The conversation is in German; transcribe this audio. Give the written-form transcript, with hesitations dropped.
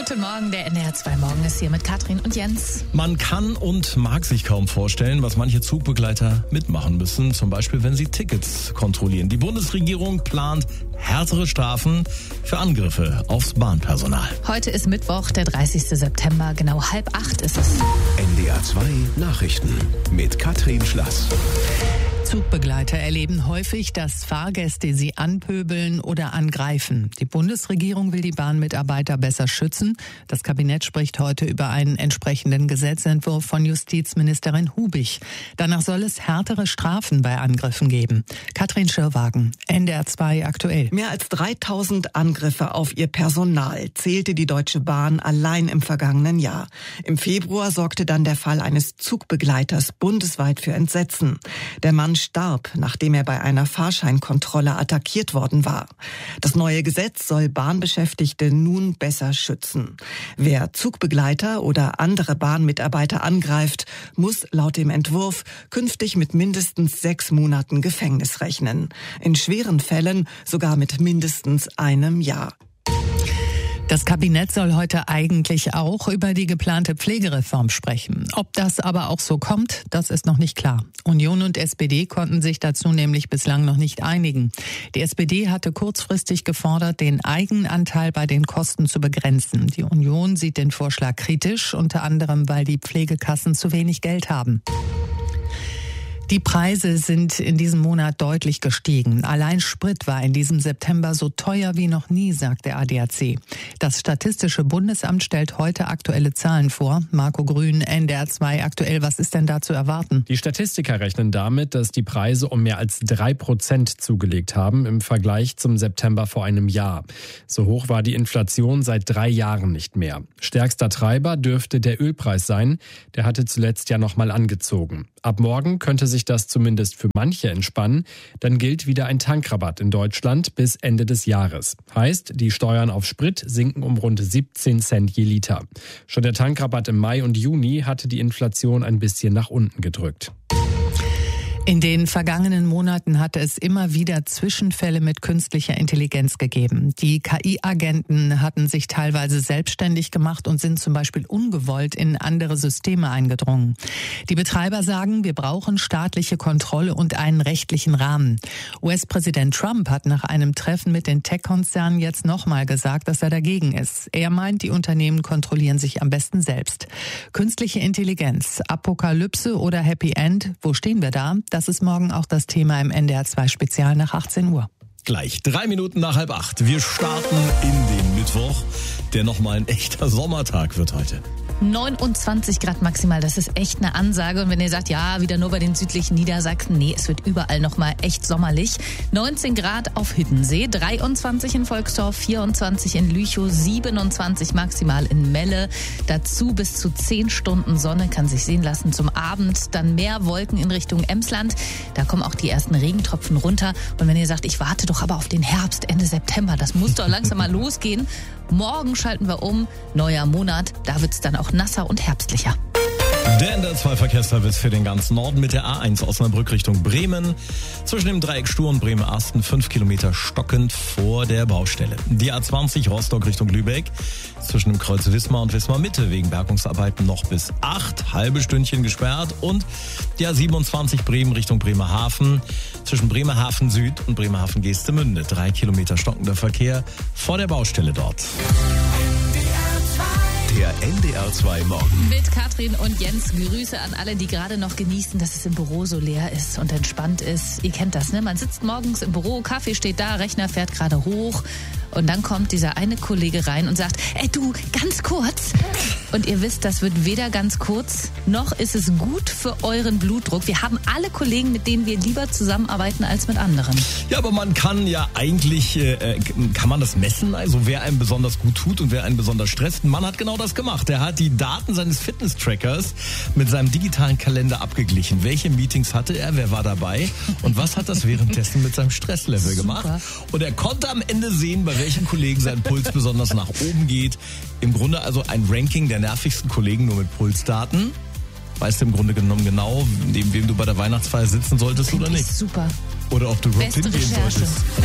Guten Morgen, der NDR 2 Morgen ist hier mit Katrin und Jens. Man kann und mag sich kaum vorstellen, was manche Zugbegleiter mitmachen müssen, zum Beispiel wenn sie Tickets kontrollieren. Die Bundesregierung plant härtere Strafen für Angriffe aufs Bahnpersonal. Heute ist Mittwoch, der 30. September, genau 7:30 ist es. NDR 2 Nachrichten mit Katrin Schlass. Zugbegleiter erleben häufig, dass Fahrgäste sie anpöbeln oder angreifen. Die Bundesregierung will die Bahnmitarbeiter besser schützen. Das Kabinett spricht heute über einen entsprechenden Gesetzentwurf von Justizministerin Hubig. Danach soll es härtere Strafen bei Angriffen geben. Katrin Schirrwagen, NDR 2 aktuell. Mehr als 3000 Angriffe auf ihr Personal zählte die Deutsche Bahn allein im vergangenen Jahr. Im Februar sorgte dann der Fall eines Zugbegleiters bundesweit für Entsetzen. Der Mann starb, nachdem er bei einer Fahrscheinkontrolle attackiert worden war. Das neue Gesetz soll Bahnbeschäftigte nun besser schützen. Wer Zugbegleiter oder andere Bahnmitarbeiter angreift, muss laut dem Entwurf künftig mit mindestens 6 Monaten Gefängnis rechnen. In schweren Fällen sogar mit mindestens einem Jahr. Das Kabinett soll heute eigentlich auch über die geplante Pflegereform sprechen. Ob das aber auch so kommt, das ist noch nicht klar. Union und SPD konnten sich dazu nämlich bislang noch nicht einigen. Die SPD hatte kurzfristig gefordert, den Eigenanteil bei den Kosten zu begrenzen. Die Union sieht den Vorschlag kritisch, unter anderem, weil die Pflegekassen zu wenig Geld haben. Die Preise sind in diesem Monat deutlich gestiegen. Allein Sprit war in diesem September so teuer wie noch nie, sagt der ADAC. Das Statistische Bundesamt stellt heute aktuelle Zahlen vor. Marco Grün, NDR 2 aktuell. Was ist denn da zu erwarten? Die Statistiker rechnen damit, dass die Preise um mehr als 3% zugelegt haben im Vergleich zum September vor einem Jahr. So hoch war die Inflation seit 3 Jahren nicht mehr. Stärkster Treiber dürfte der Ölpreis sein. Der hatte zuletzt ja nochmal angezogen. Ab morgen könnte sich das zumindest für manche entspannen. Dann gilt wieder ein Tankrabatt in Deutschland bis Ende des Jahres. Heißt, die Steuern auf Sprit sinken um rund 17 Cent je Liter. Schon der Tankrabatt im Mai und Juni hatte die Inflation ein bisschen nach unten gedrückt. In den vergangenen Monaten hatte es immer wieder Zwischenfälle mit künstlicher Intelligenz gegeben. Die KI-Agenten hatten sich teilweise selbstständig gemacht und sind zum Beispiel ungewollt in andere Systeme eingedrungen. Die Betreiber sagen, wir brauchen staatliche Kontrolle und einen rechtlichen Rahmen. US-Präsident Trump hat nach einem Treffen mit den Tech-Konzernen jetzt nochmal gesagt, dass er dagegen ist. Er meint, die Unternehmen kontrollieren sich am besten selbst. Künstliche Intelligenz, Apokalypse oder Happy End, wo stehen wir da? Das ist morgen auch das Thema im NDR 2 Spezial nach 18 Uhr. Gleich 3 Minuten nach 7:30. Wir starten in den Mittwoch, der nochmal ein echter Sommertag wird heute. 29 Grad maximal, das ist echt eine Ansage. Und wenn ihr sagt, ja, wieder nur bei den südlichen Niedersachsen, nee, es wird überall nochmal echt sommerlich. 19 Grad auf Hiddensee, 23 in Volksdorf, 24 in Lüchow, 27 maximal in Melle. Dazu bis zu 10 Stunden Sonne, kann sich sehen lassen. Zum Abend dann mehr Wolken in Richtung Emsland. Da kommen auch die ersten Regentropfen runter. Und wenn ihr sagt, ich warte doch aber auf den Herbst, Ende September, das muss doch langsam mal losgehen. Morgen schalten wir um, neuer Monat, da wird's dann auch nasser und herbstlicher. Der NDR 2 Verkehrsservice für den ganzen Norden mit der A1 Osnabrück Richtung Bremen. Zwischen dem Dreieck Stur und Bremen-Asten 5 Kilometer stockend vor der Baustelle. Die A20 Rostock Richtung Lübeck. Zwischen dem Kreuz Wismar und Wismar Mitte wegen Bergungsarbeiten noch bis 8, halbe Stündchen gesperrt. Und die A27 Bremen Richtung Bremerhaven. Zwischen Bremerhaven Süd und Bremerhaven Geestemünde. 3 Kilometer stockender Verkehr vor der Baustelle dort. Der NDR 2 Morgen. Mit Katrin und Jens, Grüße an alle, die gerade noch genießen, dass es im Büro so leer ist und entspannt ist. Ihr kennt das, ne? Man sitzt morgens im Büro, Kaffee steht da, Rechner fährt gerade hoch. Und dann kommt dieser eine Kollege rein und sagt, ey du, ganz kurz. Und ihr wisst, das wird weder ganz kurz, noch ist es gut für euren Blutdruck. Wir haben alle Kollegen, mit denen wir lieber zusammenarbeiten als mit anderen. Ja, aber man kann ja eigentlich, kann man das messen? Also wer einem besonders gut tut und wer einen besonders stresst. Ein Mann hat genau das gemacht. Er hat die Daten seines Fitness-Trackers mit seinem digitalen Kalender abgeglichen. Welche Meetings hatte er, wer war dabei und was hat das währenddessen mit seinem Stresslevel gemacht? Und er konnte am Ende sehen, bei welchen Kollegen sein Puls besonders nach oben geht. Im Grunde also ein Ranking der nervigsten Kollegen nur mit Pulsdaten. Weißt du im Grunde genommen genau, neben wem du bei der Weihnachtsfeier sitzen solltest oder nicht? Super. Oder ob du überhaupt hingehen solltest.